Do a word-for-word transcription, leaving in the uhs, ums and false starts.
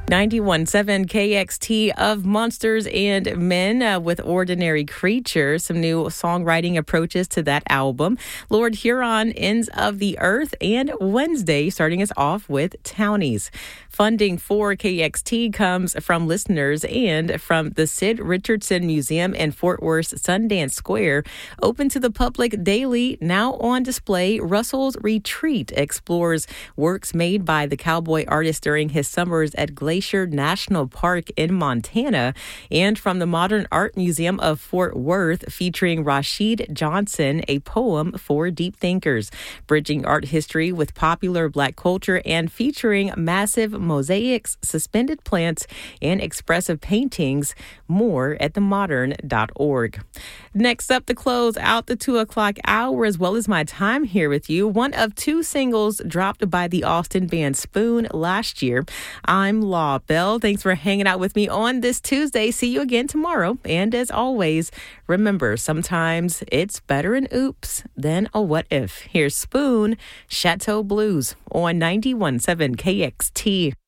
ninety-one point seven K X T of Monsters and Men uh, with Ordinary Creature. Some new songwriting approaches to that album. Lord Huron, Ends of the Earth, and Wednesday, starting us off with Townies. Funding for K X T comes from listeners and from the Sid Richardson Museum in Fort Worth's Sundance Square. Open to the public daily, now on display, Russell's Retreat explores works made by the cowboy artist during his summers at Glacier National Park in Montana. And from the Modern Art Museum of Fort Worth, featuring Rashid Johnson, a poem for deep thinkers, bridging art history with popular Black culture and featuring massive mosaics, suspended plants, and expressive paintings. More at the modern dot org. Next up, to close out the two o'clock hour, as well as my time here with you, one of two singles dropped by the Austin band Spoon last year. I'm Law Bell. Thanks for hanging out with me on this Tuesday. See you again tomorrow. And as always, remember, sometimes it's better an oops than a what if. Here's Spoon, Chateau Blues on ninety-one point seven K X T.